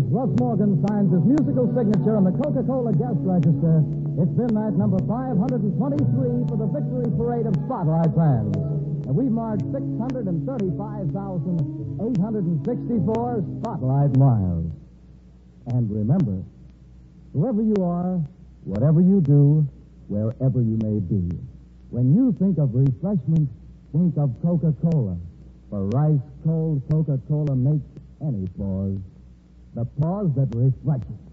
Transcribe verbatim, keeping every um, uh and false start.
Russ Morgan signs his musical signature on the Coca-Cola guest register. It's been night number five hundred twenty-three for the Victory Parade of Spotlight fans. And we've marked six hundred thirty-five thousand eight hundred sixty-four Spotlight miles. And remember, whoever you are, whatever you do, wherever you may be, when you think of refreshment, think of Coca-Cola. For ice-cold Coca-Cola makes any pause the pause that refreshes.